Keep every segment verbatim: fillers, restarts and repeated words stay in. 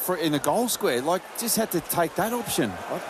for in the goal square. Like, just had to take that option. Like,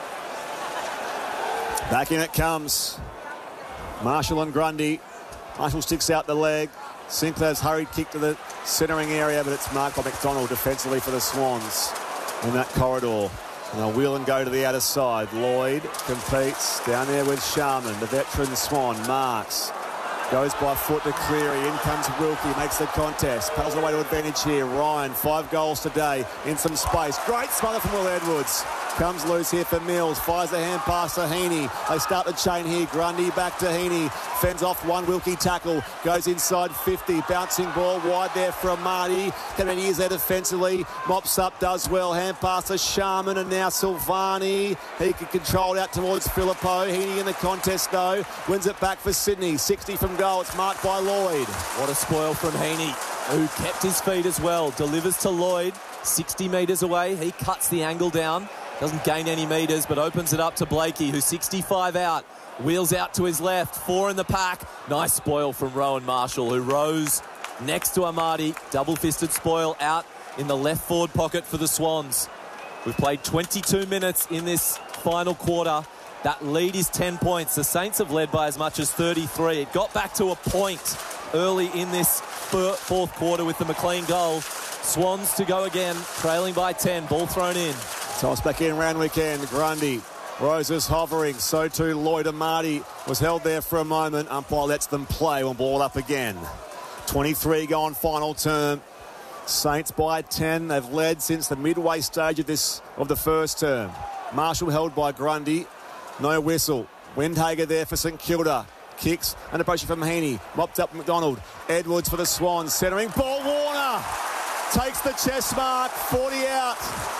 back in it comes. Marshall and Grundy. Marshall sticks out the leg. Sinclair's hurried kick to the centering area, but it's marked by McDonald defensively for the Swans in that corridor. And they'll wheel and go to the outer side. Lloyd competes down there with Sharman, the veteran Swan. Marks. Goes by foot to Cleary. In comes Wilkie, makes the contest. Paddles away to advantage here. Ryan, five goals today in some space. Great smother from Will Edwards. Comes loose here for Mills. Fires the hand pass to Heaney. They start the chain here. Grundy back to Heaney. Fends off one Wilkie tackle. Goes inside fifty. Bouncing ball wide there from Marty. Kennedy is there defensively. Mops up, does well. Hand pass to Sharman and now Silvani. He can control it out towards Filippo. Heaney in the contest though. Wins it back for Sydney. sixty from goal. It's marked by Lloyd. What a spoil from Heaney, who kept his feet as well. Delivers to Lloyd. sixty metres away. He cuts the angle down. Doesn't gain any metres, but opens it up to Blakey, who's sixty-five out. Wheels out to his left. Four in the pack. Nice spoil from Rowan Marshall, who rose next to Amadi. Double-fisted spoil out in the left forward pocket for the Swans. We've played twenty-two minutes in this final quarter. That lead is ten points. The Saints have led by as much as thirty-three. It got back to a point early in this fourth quarter with the McLean goal. Swans to go again, trailing by ten. Ball thrown in. Toss back in round weekend. Grundy. Roses hovering. So too Lloyd Amadi was held there for a moment. Umpire lets them play when ball up again. twenty-three gone final term. Saints by ten. They've led since the midway stage of this of the first term. Marshall held by Grundy. No whistle. Windhager there for St Kilda. Kicks and approaching from Heaney. Mopped up McDonald. Edwards for the Swans. Centering ball. Warner takes the chest mark. forty out.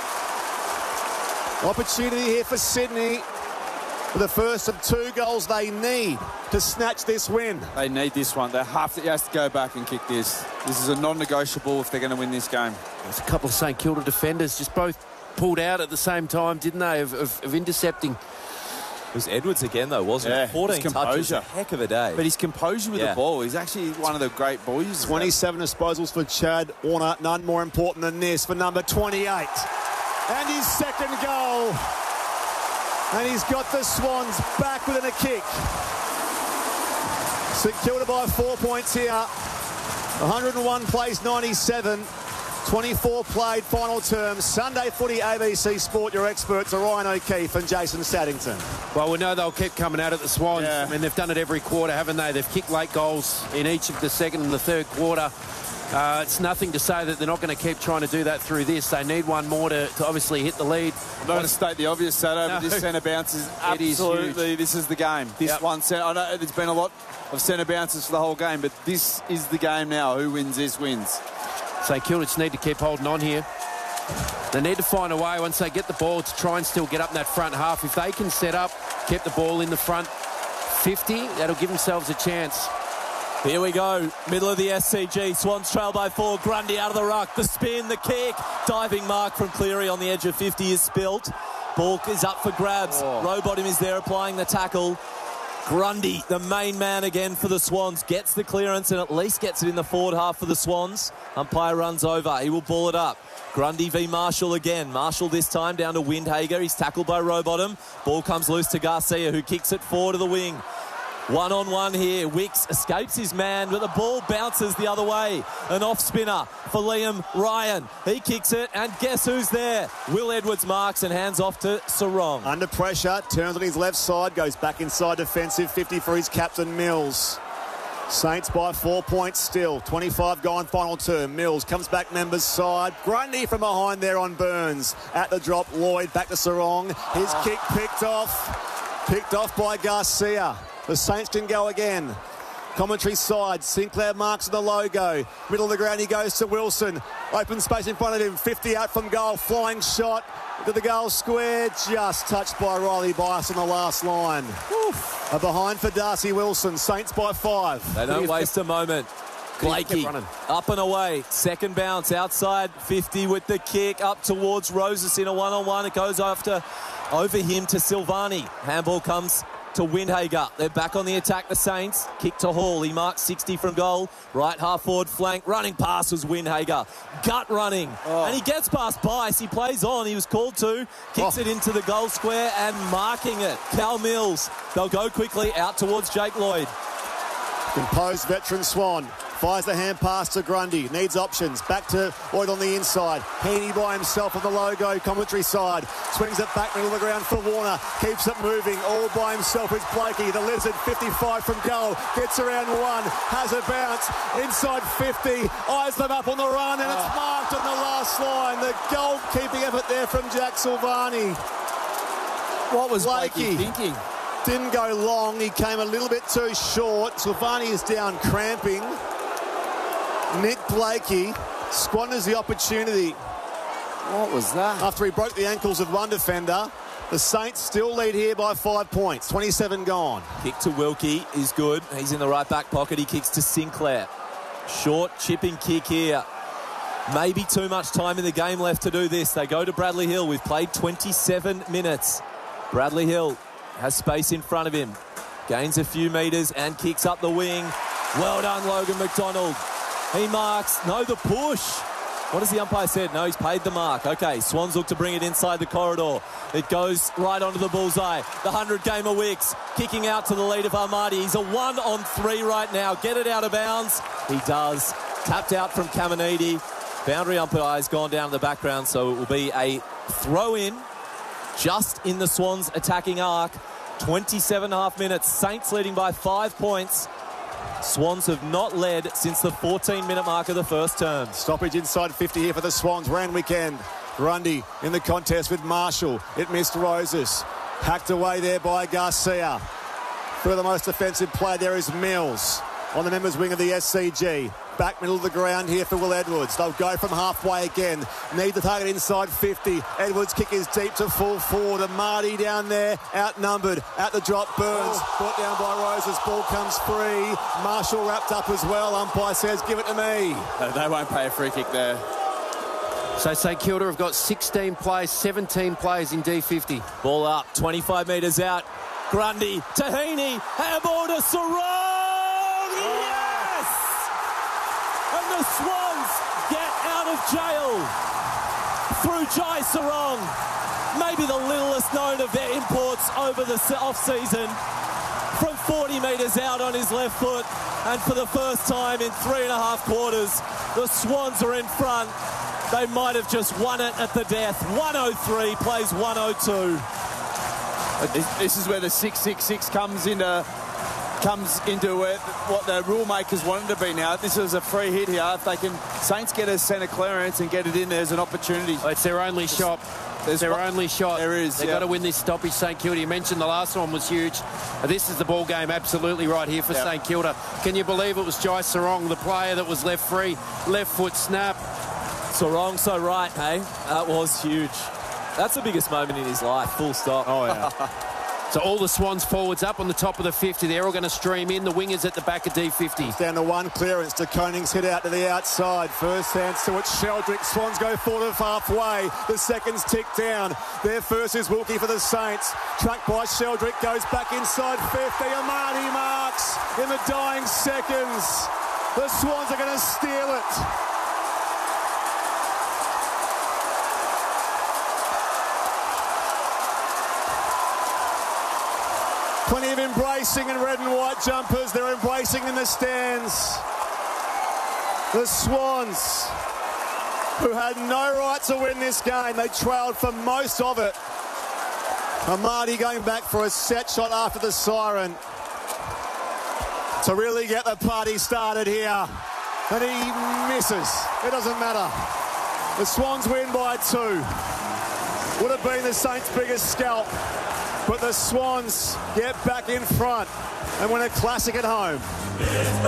Opportunity here for Sydney for the first of two goals they need to snatch this win. They need this one. They have to, he has to go back and kick this. This is a non-negotiable if they're going to win this game. There's a couple of St Kilda defenders just both pulled out at the same time, didn't they, of, of, of intercepting. It was Edwards again, though, wasn't yeah, it? fourteen touches, a heck of a day. But his composure with yeah. the ball, he's actually one of the great boys. twenty-seven disposals for Chad Warner. None more important than this for number twenty-eight. And his second goal. And he's got the Swans back within a kick. St Kilda by four points here. one hundred and one plays ninety-seven. twenty-four played final term. Sunday Footy, A B C Sport. Your experts are Ryan O'Keefe and Jason Saddington. Well, we know they'll keep coming out at the Swans. Yeah. I mean, they've done it every quarter, haven't they? They've kicked late goals in each of the second and the third quarter. Uh, it's nothing to say that they're not going to keep trying to do that through this. They need one more to, to obviously hit the lead. I'm not going to state the obvious, Sato, no. but this centre bounce is absolutely, this is the game. This yep. one centre, I know there's been a lot of centre bounces for the whole game, but this is the game now. Who wins this wins. St Kilda just need to keep holding on here. They need to find a way once they get the ball to try and still get up in that front half. If they can set up, keep the ball in the front fifty, that'll give themselves a chance. Here we go, middle of the S C G. Swans trail by four. Grundy out of the ruck. The spin, the kick. Diving mark from Cleary on the edge of fifty is spilt. Ball is up for grabs. Oh. Rowbottom is there applying the tackle. Grundy, the main man again for the Swans, gets the clearance and at least gets it in the forward half for the Swans. Umpire runs over. He will ball it up. Grundy v Marshall again. Marshall this time down to Windhager. He's tackled by Rowbottom. Ball comes loose to Garcia, who kicks it forward to the wing. One on one here. Wicks escapes his man, but the ball bounces the other way. An off spinner for Liam Ryan. He kicks it, and guess who's there? Will Edwards marks and hands off to Sarong. Under pressure, turns on his left side, goes back inside defensive fifty for his captain Mills. Saints by four points still. twenty-five gone final term. Mills comes back members side. Grundy from behind there on Burns. At the drop, Lloyd back to Sarong. His kick picked off. Picked off by Garcia. The Saints can go again. Commentary side, Sinclair marks the logo. Middle of the ground, he goes to Wilson. Open space in front of him. fifty out from goal. Flying shot to the goal square. Just touched by Riley Bias on the last line. Oof. A behind for Darcy Wilson. Saints by five. They don't waste a moment. Blakey up and away. Second bounce outside fifty with the kick up towards Roses in a one-on-one. It goes after over him to Silvani. Handball comes to Windhager. They're back on the attack, the Saints. Kick to Hall. He marks sixty from goal. Right half forward flank. Running pass was Windhager. Gut running. Oh. And he gets past Bice. He plays on. He was called to. Kicks oh. it into the goal square and marking it. Cal Mills. They'll go quickly out towards Jake Lloyd. Composed veteran Swan. Fires the hand pass to Grundy. Needs options. Back to Lloyd on the inside. Heaney by himself on the logo commentary side. Swings it back middle of the ground for Warner. Keeps it moving. All by himself is Blakey. The Lizard, fifty-five from goal. Gets around one. Has a bounce. Inside fifty. Eyes them up on the run. And it's marked on the last line. The goalkeeping effort there from Jack Silvani. What was Blakey Blakey thinking? Didn't go long. He came a little bit too short. Silvani is down cramping. Nick Blakey squanders the opportunity. What was that? After he broke the ankles of one defender, the Saints still lead here by five points. twenty-seven gone. Kick to Wilkie is good. He's in the right back pocket. He kicks to Sinclair. Short chipping kick here. Maybe too much time in the game left to do this. They go to Bradley Hill. We've played twenty-seven minutes. Bradley Hill has space in front of him. Gains a few metres and kicks up the wing. Well done, Logan McDonald. He marks. No, the push. What has the umpire said? No, he's paid the mark. Okay, Swans look to bring it inside the corridor. It goes right onto the bullseye. The hundred-gamer Wicks kicking out to the lead of Armadi. He's a one on three right now. Get it out of bounds. He does. Tapped out from Caminiti. Boundary umpire's gone down in the background, so it will be a throw-in just in the Swans' attacking arc. twenty-seven and a half minutes. Saints leading by five points. Swans have not led since the fourteen-minute mark of the first term. Stoppage inside fifty here for the Swans. Round weekend. Grundy in the contest with Marshall. It missed Roses. Hacked away there by Garcia. For the most offensive play there is Mills on the members' wing of the S C G. Back middle of the ground here for Will Edwards. They'll go from halfway again. Need the target inside fifty. Edwards' kick is deep to full forward. And Marty down there, outnumbered. At the drop, Burns. Oh. Brought down by Roses. Ball comes free. Marshall wrapped up as well. Umpire says, give it to me. No, they won't pay a free kick there. So St Kilda have got sixteen plays, seventeen plays in D fifty. Ball up, twenty-five metres out. Grundy to Heaney. Handball to Sarong. Yes! And the Swans get out of jail through Jai Sarong. Maybe the littlest known of their imports over the off-season. From forty metres out on his left foot. And for the first time in three and a half quarters, the Swans are in front. They might have just won it at the death. one oh three plays one oh two. This is where the six six six comes into comes into where, what the rule makers wanted to be now. This is a free hit here. If they can, Saints get a centre clearance and get it in, there's an opportunity. Well, it's their only shot. There's their only shot. There is. They've yep. got to win this stoppage, St Kilda. You mentioned the last one was huge. This is the ball game absolutely right here for yep. St Kilda. Can you believe it was Jai Sarong, the player that was left free, left foot snap. Sarong so right, hey? That was huge. That's the biggest moment in his life, full stop. Oh, yeah. So all the Swans forwards up on the top of the fifty. They're all going to stream in. The wingers at the back of D fifty. It's down to one clearance to Koning's hit out to the outside. First hands to it, Sheldrick. Swans go forward of halfway. The seconds tick down. Their first is Wilkie for the Saints. Tracked by Sheldrick, goes back inside fifty. Amadi marks in the dying seconds. The Swans are going to steal it. Plenty of embracing in red and white jumpers. They're embracing in the stands. The Swans, who had no right to win this game, they trailed for most of it. Amadi going back for a set shot after the siren to really get the party started here. And he misses. It doesn't matter. The Swans win by two. Would have been the Saints' biggest scalp. But the Swans get back in front and win a classic at home.